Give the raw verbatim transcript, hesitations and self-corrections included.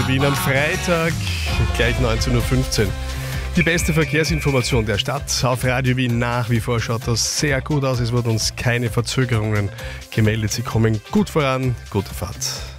Radio Wien am Freitag, gleich neunzehn Uhr fünfzehn. Die beste Verkehrsinformation der Stadt auf Radio Wien. Nach wie vor schaut das sehr gut aus. Es wurden uns keine Verzögerungen gemeldet. Sie kommen gut voran. Gute Fahrt.